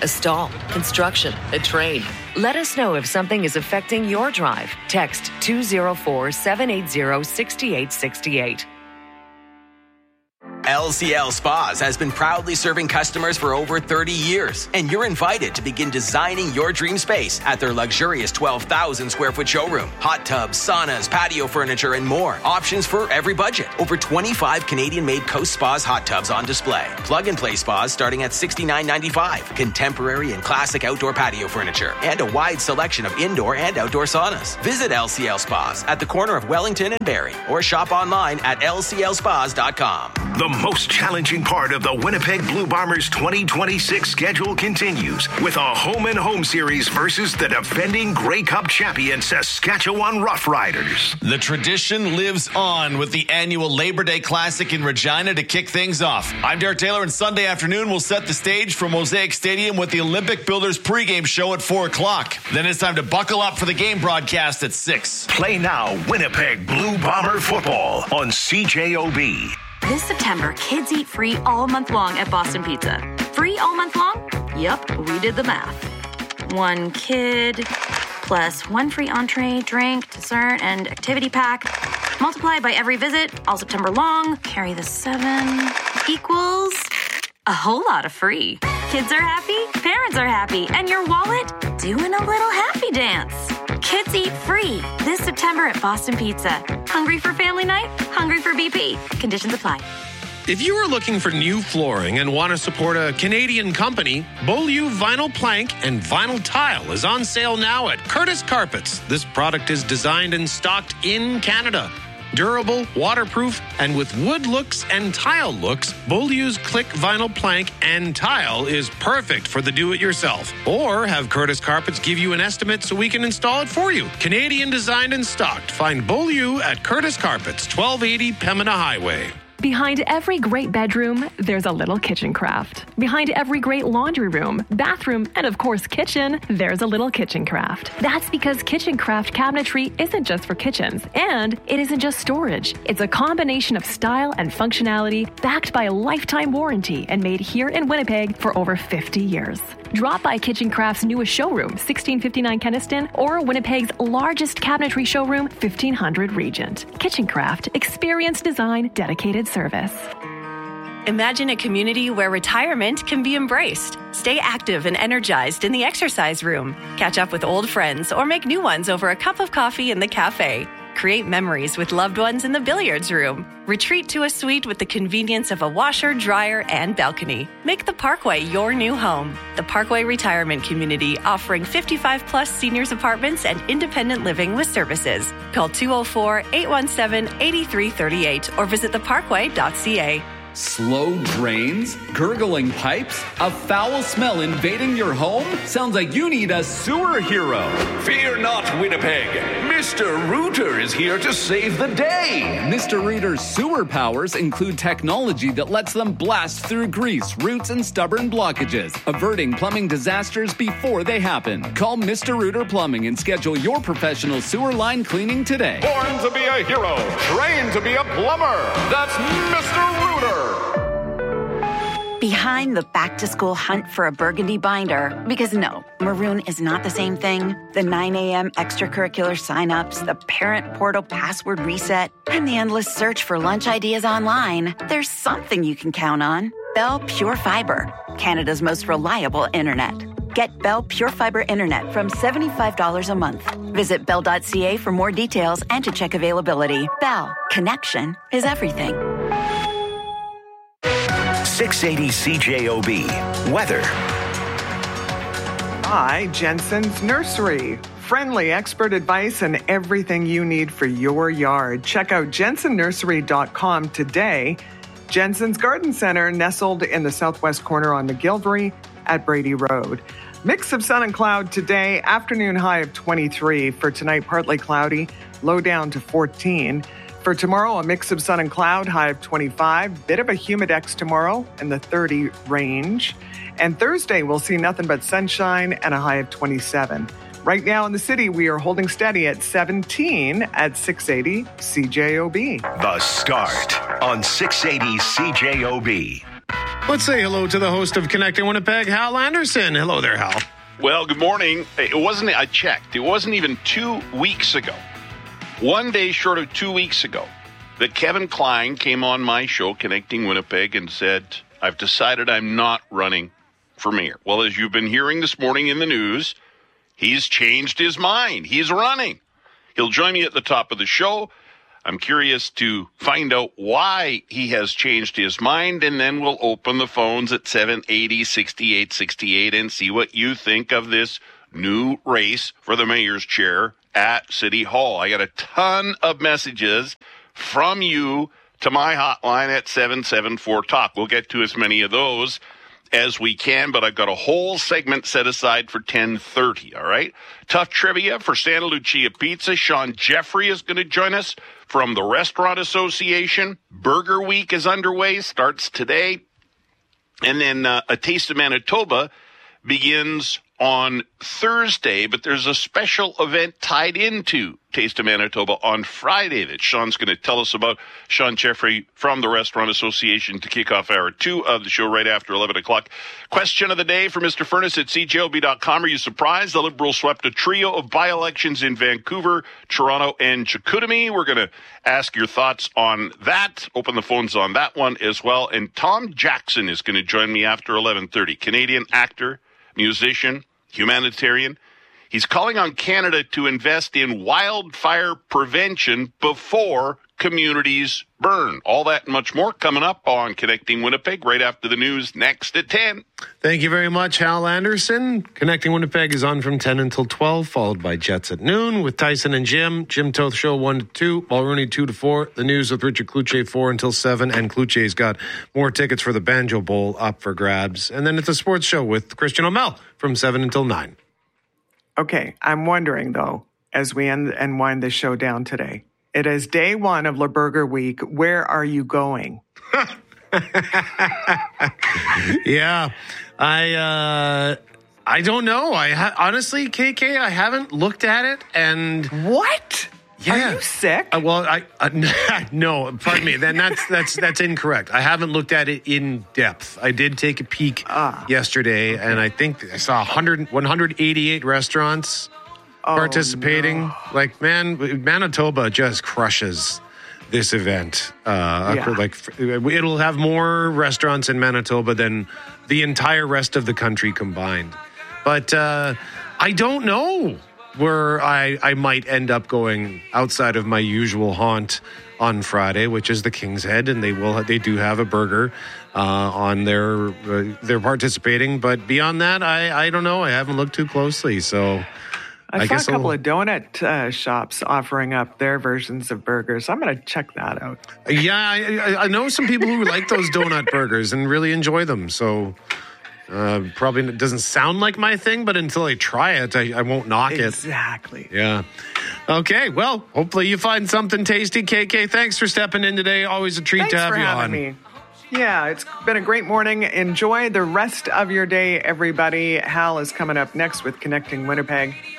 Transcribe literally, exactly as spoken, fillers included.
a stall, construction, a train. Let us know if something is affecting your drive. Text two oh four, seven eight zero, six eight six eight. L C L Spas has been proudly serving customers for over thirty years, and you're invited to begin designing your dream space at their luxurious twelve thousand square foot showroom. Hot tubs, saunas, patio furniture, and more. Options for every budget. Over twenty-five Canadian-made Coast Spas hot tubs on display. Plug-and-play spas starting at sixty-nine ninety-five. Contemporary and classic outdoor patio furniture, and a wide selection of indoor and outdoor saunas. Visit L C L Spas at the corner of Wellington and Barrie, or shop online at L C L spas dot com. The most challenging part of the Winnipeg Blue Bombers twenty twenty-six schedule continues with a home and home series versus the defending Grey Cup champion Saskatchewan Roughriders. The tradition lives on with the annual Labor Day Classic in Regina to kick things off. I'm Derek Taylor, and Sunday afternoon we'll set the stage for Mosaic Stadium with the Olympic Builders pregame show at four o'clock. Then it's time to buckle up for the game broadcast at six. Play now Winnipeg Blue Bomber football on C J O B. This September, kids eat free all month long at Boston Pizza. Free all month long? Yep, we did the math. One kid plus one free entree, drink, dessert, and activity pack. Multiply by every visit, all September long. Carry the seven equals a whole lot of free. Kids are happy, parents are happy, and your wallet doing a little happy dance. Kids eat free this September at Boston Pizza. Hungry for family night? Hungry for B P. Conditions apply. If you are looking for new flooring and want to support a Canadian company, Beaulieu Vinyl Plank and Vinyl Tile is on sale now at Curtis Carpets. This product is designed and stocked in Canada. Durable, waterproof, and with wood looks and tile looks, Beaulieu's Click Vinyl Plank and Tile is perfect for the do-it-yourself. Or have Curtis Carpets give you an estimate so we can install it for you. Canadian designed and stocked. Find Beaulieu at Curtis Carpets, twelve eighty Pembina Highway. Behind every great bedroom, there's a little kitchen craft. Behind every great laundry room, bathroom, and of course kitchen, there's a little kitchen craft. That's because kitchen craft cabinetry isn't just for kitchens, and it isn't just storage. It's a combination of style and functionality backed by a lifetime warranty and made here in Winnipeg for over fifty years. Drop by Kitchen Craft's newest showroom, sixteen fifty-nine Kenniston, or Winnipeg's largest cabinetry showroom, fifteen hundred Regent. Kitchen Craft, experience design, dedicated service. Imagine a community where retirement can be embraced. Stay active and energized in the exercise room. Catch up with old friends or make new ones over a cup of coffee in the cafe. Create memories with loved ones in the billiards room. Retreat to a suite with the convenience of a washer, dryer, and balcony. Make the Parkway your new home. The Parkway Retirement Community, offering fifty-five plus seniors apartments and independent living with services. Call two oh four, eight one seven, eight three three eight or visit the parkway dot c a. Slow drains? Gurgling pipes? A foul smell invading your home? Sounds like you need a sewer hero. Fear not, Winnipeg. Mister Rooter is here to save the day. Mister Rooter's sewer powers include technology that lets them blast through grease, roots, and stubborn blockages, averting plumbing disasters before they happen. Call Mister Rooter Plumbing and schedule your professional sewer line cleaning today. Born to be a hero, trained to be a plumber. That's Mister Rooter. Behind the back-to-school hunt for a burgundy binder, because no, maroon is not the same thing. The nine a.m. extracurricular signups, the parent portal password reset, and the endless search for lunch ideas online. There's something you can count on. Bell Pure Fiber, Canada's most reliable internet. Get Bell Pure Fiber Internet from seventy-five dollars a month. Visit bell dot c a for more details and to check availability. Bell, connection is everything. six eighty C J O B. Weather. By Jensen's Nursery. Friendly expert advice and everything you need for your yard. Check out jensen nursery dot com today. Jensen's Garden Center, nestled in the southwest corner on McGillivray at Brady Road. Mix of sun and cloud today. Afternoon high of twenty-three. For tonight, partly cloudy. Low down to fourteen. For tomorrow, a mix of sun and cloud, high of twenty-five. Bit of a humidex tomorrow in the thirty range. And Thursday, we'll see nothing but sunshine and a high of twenty-seven. Right now in the city, we are holding steady at seventeen at six eighty C J O B. The Start on six eighty C J O B. Let's say hello to the host of Connecting Winnipeg, Hal Anderson. Hello there, Hal. Well, good morning. It wasn't, I checked, it wasn't even two weeks ago, one day short of two weeks ago, that Kevin Klein came on my show, Connecting Winnipeg, and said, I've decided I'm not running for mayor. Well, as you've been hearing this morning in the news, he's changed his mind. He's running. He'll join me at the top of the show. I'm curious to find out why he has changed his mind, and then we'll open the phones at seven eight zero, six eight six eight and see what you think of this new race for the mayor's chair at City Hall. I got a ton of messages from you to my hotline at seven seven four talk. We'll get to as many of those as we can, but I've got a whole segment set aside for ten thirty, all right? Tough trivia for Santa Lucia Pizza. Sean Jeffrey is going to join us from the Restaurant Association. Burger Week is underway, starts today. And then uh, A Taste of Manitoba begins on Thursday, but there's a special event tied into Taste of Manitoba on Friday that Sean's going to tell us about. Sean Jeffrey from the Restaurant Association to kick off hour two of the show right after eleven o'clock. Question of the day for Mister Furness at C J O B dot com. Are you surprised the Liberals swept a trio of by-elections in Vancouver, Toronto, and Chicoutimi? We're going to ask your thoughts on that. Open the phones on that one as well. And Tom Jackson is going to join me after eleven thirty. Canadian actor, musician, humanitarian. He's calling on Canada to invest in wildfire prevention before communities burn. All that and much more coming up on Connecting Winnipeg right after the news next at ten. Thank you very much, Hal Anderson. Connecting Winnipeg is on from ten until twelve, followed by Jets at noon with Tyson and Jim. Jim Toth Show one to two, Paul Rooney two to four. The news with Richard Cloutier four until seven, and Cloutier's got more tickets for the Banjo Bowl up for grabs. And then it's a sports show with Christian O'Mell from seven until nine. Okay, I'm wondering, though, as we end and wind this show down today, it is day one of Le Burger Week. Where are you going? yeah, I uh, I don't know. I ha- honestly, K K, I haven't looked at it. And what? Yeah. Are you sick? Uh, well, I uh, no, pardon me. Then that's that's that's incorrect. I haven't looked at it in depth. I did take a peek ah, yesterday, okay. and I think I saw one hundred, one hundred eighty-eight restaurants oh, participating. No. Like, man, Manitoba just crushes this event. Uh, yeah. Like, it'll have more restaurants in Manitoba than the entire rest of the country combined. But uh, I don't know where I, I might end up going outside of my usual haunt on Friday, which is the King's Head, and they will they do have a burger uh, on their uh, they're participating. But beyond that, I, I don't know. I haven't looked too closely, so I, I saw guess a couple I'll, of donut uh, shops offering up their versions of burgers. I'm going to check that out. Yeah, I, I know some people who like those donut burgers and really enjoy them. So. Uh, probably doesn't sound like my thing, but until I try it, I, I won't knock exactly. it. Exactly. Yeah. Okay. Well, hopefully you find something tasty. K K, thanks for stepping in today. Always a treat thanks to have for you having on. Me. Yeah, it's been a great morning. Enjoy the rest of your day, everybody. Hal is coming up next with Connecting Winnipeg.